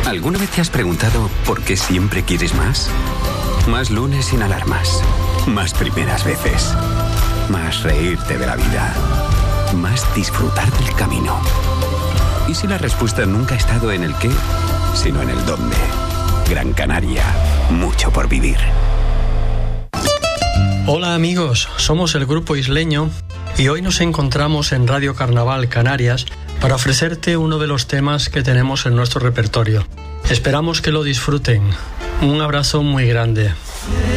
¿Alguna vez te has preguntado por qué siempre quieres más? Más lunes sin alarmas. Más primeras veces. Más reírte de la vida. Más disfrutar del camino. ¿Y si la respuesta nunca ha estado en el qué, sino en el dónde? Gran Canaria. Mucho por vivir. Hola amigos, somos el Grupo Isleño y hoy nos encontramos en Radio Carnaval Canarias para ofrecerte uno de los temas que tenemos en nuestro repertorio. Esperamos que lo disfruten. Un abrazo muy grande.